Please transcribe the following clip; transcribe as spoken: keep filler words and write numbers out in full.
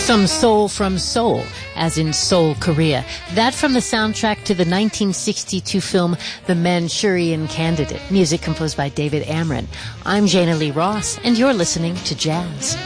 Some soul from Seoul, as in Seoul, Korea. That from the soundtrack to the nineteen sixty-two film The Manchurian Candidate. Music composed by David Amron. I'm Jana Lee Ross, and you're listening to Jazz.